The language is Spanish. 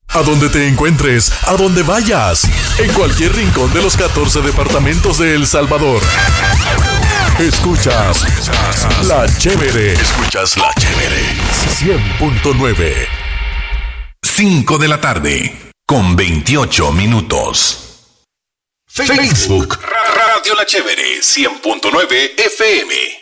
A donde te encuentres, a donde vayas, en cualquier rincón de los 14 departamentos de El Salvador. Escuchas La Chévere. Escuchas La Chévere. 100.9. 5 de la tarde, con 28 minutos. Facebook. Radio La Chévere, 100.9 FM.